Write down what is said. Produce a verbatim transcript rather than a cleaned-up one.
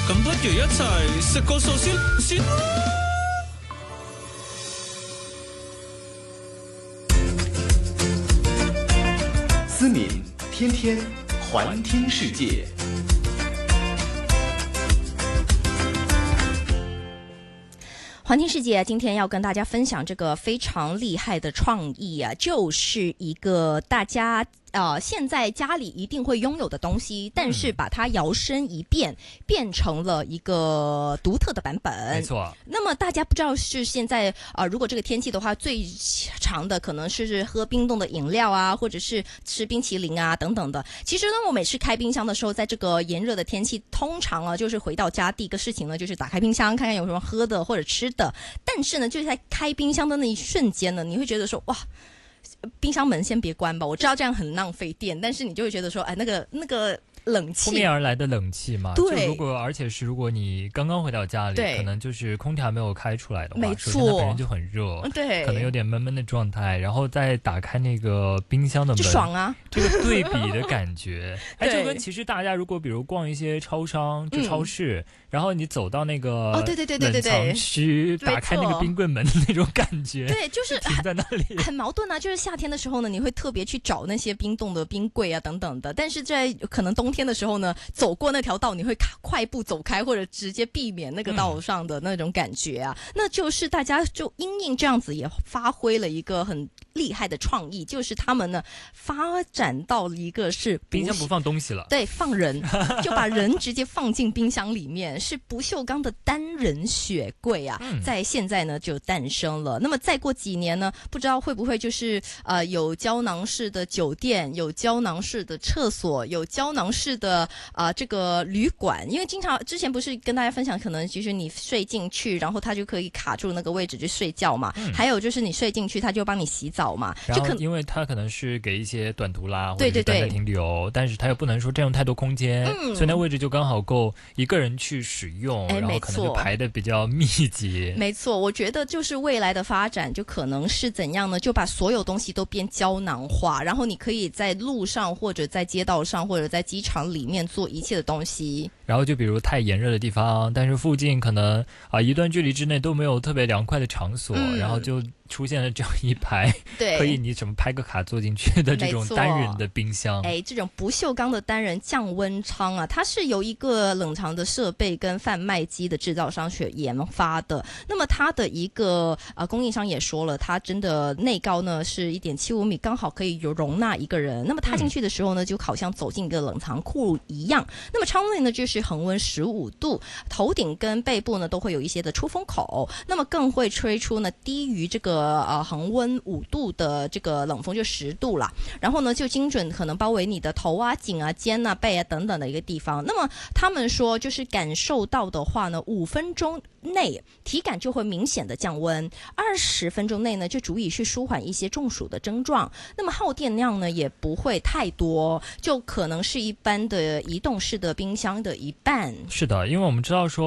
咁不如一齊食個壽司先啦。 思敏天天环听世界。 环听世界今天要跟大家分享这个非常厉害的创意啊，就是一个大家呃，现在家里一定会拥有的东西，但是把它摇身一变，变成了一个独特的版本。 没错。 那么大家不知道是现在呃，如果这个天气的话，最常的可能是喝冰冻的饮料啊，或者是吃冰淇淋啊等等的。其实呢，我每次开冰箱的时候，在这个炎热的天气，通常啊，就是回到家第一个事情呢，就是打开冰箱看看有什么喝的或者吃的。但是呢，就是在开冰箱的那一瞬间呢，你会觉得说，哇，冰箱门先别关吧，我知道这样很浪费电，但是你就会觉得说，哎，那个那个冷气， 扑面而来的冷气嘛， 对， 就如果而且是如果你刚刚回到家里，可能就是空调没有开出来的话， 没错， 首先它本身就很热， 对， 可能有点闷闷的状态，然后再打开那个冰箱的门， 就爽啊， 这个对比的感觉，哎，就跟其实大家如果比如逛一些超商，就超市。嗯，然后你走到那个哦，对对对对对对， 冷藏区，打开那个冰棍门的那种感觉， 对，就是停在那里， 很矛盾啊。就是夏天的时候呢，你会特别去找那些冰冻的冰柜啊等等的，但是在可能冬天的时候呢，走过那条道，你会快步走开，或者直接避免那个道上的那种感觉啊。嗯，那就是大家就因应这样子，也发挥了一个很厉害的创意，就是他们呢发展到一个是冰箱不放东西了， 对，放人，就把人直接放进冰箱里面。是不锈钢的单人雪柜啊，嗯，在现在呢就诞生了。那么再过几年呢，不知道会不会就是呃有胶囊式的酒店，有胶囊式的厕所，有胶囊式的啊、呃、这个旅馆。因为经常之前不是跟大家分享，可能其实你睡进去，然后它就可以卡住那个位置去睡觉嘛。嗯，还有就是你睡进去，它就帮你洗澡嘛。 然后因为它可能是给一些短途啦，或者是短暂停留，但是它又不能说占用太多空间，嗯，所以那位置就刚好够一个人去使用，然后可能就排的比较密集。 没错，我觉得就是未来的发展就可能是怎样呢？就把所有东西都变胶囊化，然后你可以在路上或者在街道上或者在机场里面做一切的东西。 然后就比如太炎热的地方，但是附近可能啊一段距离之内都没有特别凉快的场所，嗯，然后就出现了这样一排，对，可以你什么拍个卡坐进去的这种单人的冰箱。 哎，这种不锈钢的单人降温舱啊，它是由一个冷藏的设备跟贩卖机的制造商所研发的。那么它的一个呃供应商也说了，它真的内高呢是 一点七五米，刚好可以有容纳一个人。那么踏进去的时候呢，嗯，就好像走进一个冷藏库一样。那么舱内呢就是恒温十五度，头顶跟背部呢都会有一些的出风口，那么更会吹出呢低于这个呃恒温五度的这个冷风，就十度啦。然后呢就精准可能包围你的头啊、颈啊、肩啊、背啊等等的一个地方。那么他们说就是感受到的话呢，五分钟内体感就会明显的降温，二十分钟内呢就足以去舒缓一些中暑的症状。那么耗电量呢也不会太多，就可能是一般的移动式的冰箱的一半。 是的，因为我们知道说